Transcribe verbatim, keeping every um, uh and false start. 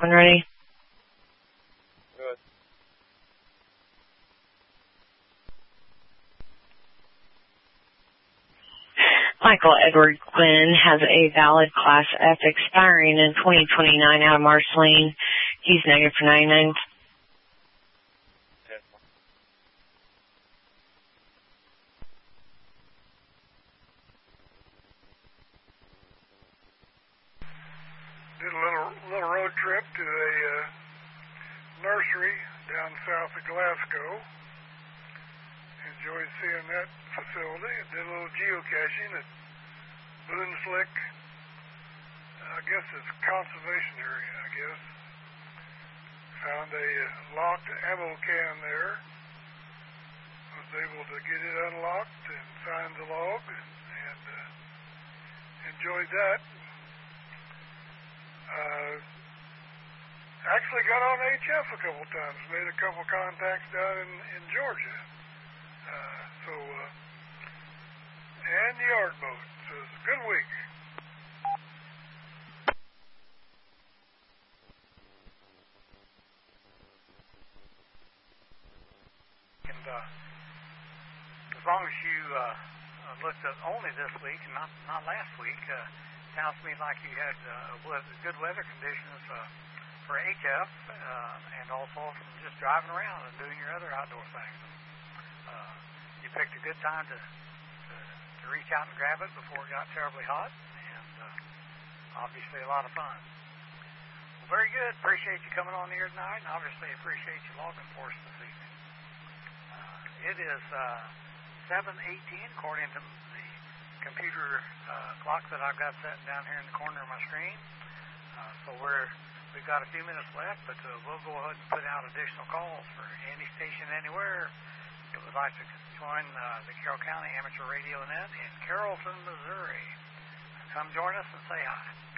When ready. Good. Michael Edward Quinn has a valid Class F expiring in twenty twenty-nine out of Marceline. He's negative for ninety-nine. Did a little little road trip to a uh, nursery down south of Glasgow. Enjoyed seeing that facility. Did a little geocaching at Boone Slick. I guess it's conservation area, I guess. Found a uh, locked ammo can there. Was able to get it unlocked and signed the log and uh, enjoyed that. Uh, actually got on H F a couple times. Made a couple contacts down in, in Georgia. Uh, so, uh, and the yard boat. So it's a good week. And uh, as long as you uh, looked at only this week and not, not last week, uh, sounds to me like you had uh, good weather conditions uh, for H F uh, and also from just driving around and doing your other outdoor things. Uh, you picked a good time to, to to reach out and grab it before it got terribly hot, and uh, obviously a lot of fun. Well, very good. Appreciate you coming on here tonight, and obviously appreciate you logging for us this evening. Uh, it is uh, seven eighteen according to computer uh, clock that I've got sitting down here in the corner of my screen. Uh, so we're, we've got a few minutes left, but uh, we'll go ahead and put out additional calls for any station anywhere that would like to join uh, the Carroll County Amateur Radio Net in Carrollton, Missouri. Come join us and say hi.